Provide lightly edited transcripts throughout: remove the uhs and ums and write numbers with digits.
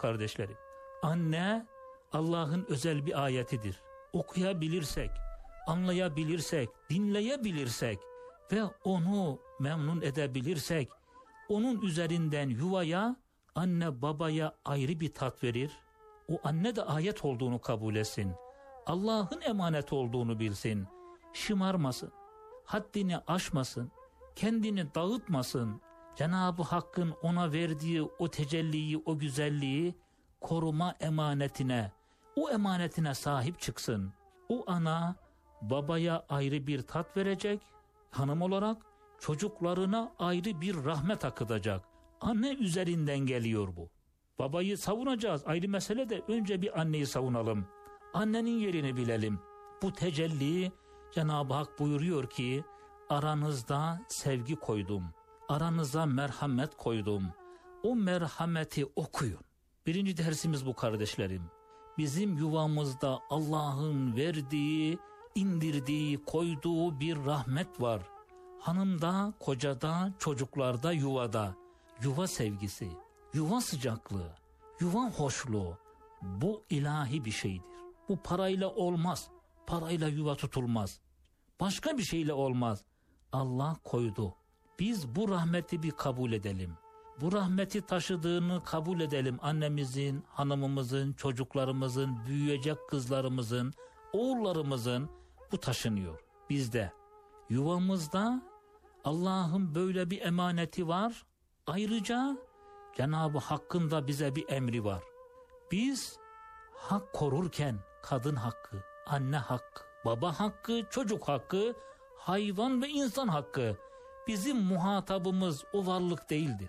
kardeşlerim. Anne Allah'ın özel bir ayetidir. Okuyabilirsek, anlayabilirsek, dinleyebilirsek ve onu memnun edebilirsek, onun üzerinden yuvaya, anne babaya ayrı bir tat verir. O anne de ayet olduğunu kabul etsin. Allah'ın emanet olduğunu bilsin. Şımarmasın, haddini aşmasın, kendini dağıtmasın. Cenab-ı Hakk'ın ona verdiği o tecelliyi, o güzelliği koruma emanetine, o emanetine sahip çıksın. O ana babaya ayrı bir tat verecek, hanım olarak çocuklarına ayrı bir rahmet akıtacak. Anne üzerinden geliyor bu. Babayı savunacağız, ayrı mesele, de önce bir anneyi savunalım. Annenin yerini bilelim. Bu tecelli, Cenab-ı Hak buyuruyor ki, aranızda sevgi koydum, aranıza merhamet koydum. O merhameti okuyun. Birinci dersimiz bu kardeşlerim. Bizim yuvamızda Allah'ın verdiği, indirdiği, koyduğu bir rahmet var. Hanımda, kocada, çocuklarda, yuvada. Yuva sevgisi, yuva sıcaklığı, yuva hoşluğu. Bu ilahi bir şeydir. Bu parayla olmaz. Parayla yuva tutulmaz. Başka bir şeyle olmaz. Allah koydu. Biz bu rahmeti bir kabul edelim. Bu rahmeti taşıdığını kabul edelim. Annemizin, hanımımızın, çocuklarımızın, büyüyecek kızlarımızın, oğullarımızın bu taşınıyor bizde. Yuvamızda Allah'ın böyle bir emaneti var. Ayrıca Cenab-ı Hakk'ın da bize bir emri var. Biz hak korurken kadın hakkı, anne hakkı, baba hakkı, çocuk hakkı, hayvan ve insan hakkı, bizim muhatabımız o varlık değildir.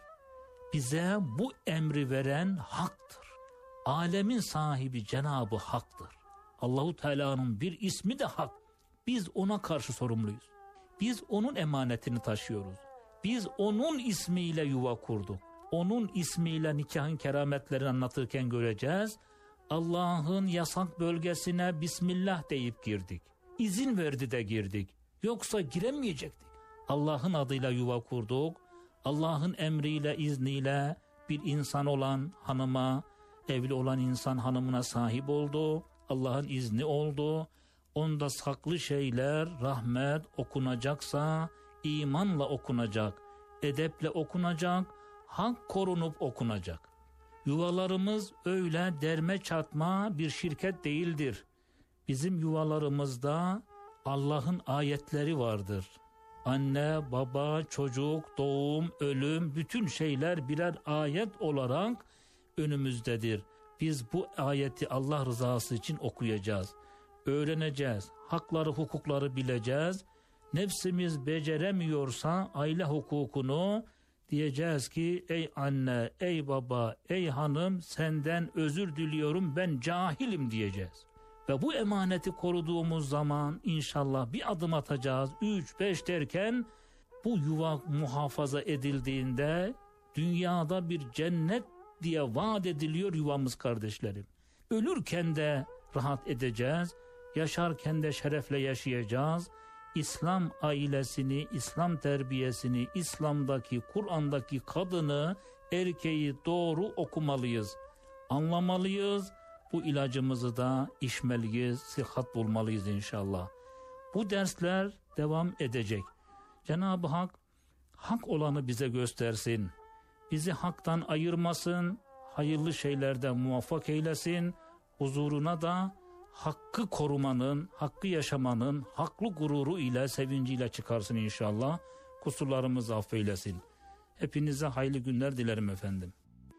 Bize bu emri veren haktır. Alemin sahibi Cenab-ı Hak'tır. Allahu Teala'nın bir ismi de Hak. Biz ona karşı sorumluyuz. Biz onun emanetini taşıyoruz. Biz onun ismiyle yuva kurduk. Onun ismiyle nikahın kerametlerini anlatırken göreceğiz. Allah'ın yasak bölgesine Bismillah deyip girdik. İzin verdi de girdik. Yoksa giremeyecektik. Allah'ın adıyla yuva kurduk. Allah'ın emriyle, izniyle bir insan olan hanıma, evli olan insan hanımına sahip oldu. Allah'ın izni oldu. Onda saklı şeyler, rahmet okunacaksa imanla okunacak, edeple okunacak, hak korunup okunacak. Yuvalarımız öyle derme çatma bir şirket değildir. Bizim yuvalarımızda Allah'ın ayetleri vardır. Anne, baba, çocuk, doğum, ölüm, bütün şeyler birer ayet olarak önümüzdedir. Biz bu ayeti Allah rızası için okuyacağız, öğreneceğiz, hakları, hukukları bileceğiz. Nefsimiz beceremiyorsa aile hukukunu diyeceğiz ki, ey anne, ey baba, ey hanım, senden özür diliyorum, ben cahilim diyeceğiz. Ve bu emaneti koruduğumuz zaman inşallah bir adım atacağız. 3-5 derken bu yuva muhafaza edildiğinde dünyada bir cennet diye vaat ediliyor yuvamız kardeşlerim. Ölürken de rahat edeceğiz, yaşarken de şerefle yaşayacağız. İslam ailesini, İslam terbiyesini, İslam'daki, Kur'an'daki kadını, erkeği doğru okumalıyız, anlamalıyız. Bu ilacımızı da içmeliyiz, sıhhat bulmalıyız inşallah. Bu dersler devam edecek. Cenab-ı Hak, hak olanı bize göstersin. Bizi haktan ayırmasın, hayırlı şeylerden muvaffak eylesin. Huzuruna da hakkı korumanın, hakkı yaşamanın, haklı gururu ile, sevinciyle çıkarsın inşallah. Kusurlarımızı affeylesin. Hepinize hayırlı günler dilerim efendim.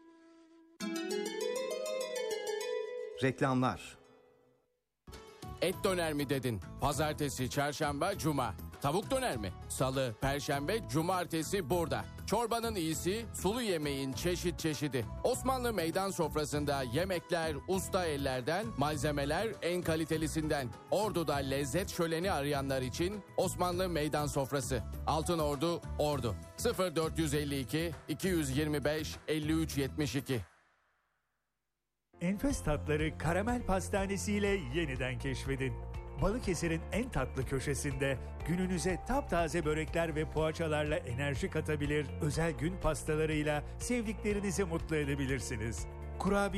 Reklamlar. Et döner mi dedin? Pazartesi, çarşamba, cuma. Tavuk döner mi? Salı, perşembe, cumartesi burada. Çorbanın iyisi, sulu yemeğin çeşit çeşidi. Osmanlı meydan sofrasında yemekler usta ellerden, malzemeler en kalitelisinden. Ordu'da lezzet şöleni arayanlar için Osmanlı meydan sofrası. Altınordu, Ordu. 0452 225 53 72. Enfes tatları Karamel Pastanesi ile yeniden keşfedin. Balıkesir'in en tatlı köşesinde gününüze taptaze börekler ve poğaçalarla enerji katabilir, özel gün pastalarıyla sevdiklerinizi mutlu edebilirsiniz. Kurabiye